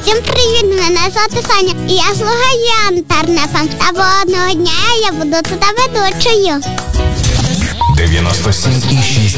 Всім привіт, мене звати Соня. І я слухаю Інтернет-ФМ. Або одного дня я буду туди ведучою. 97,6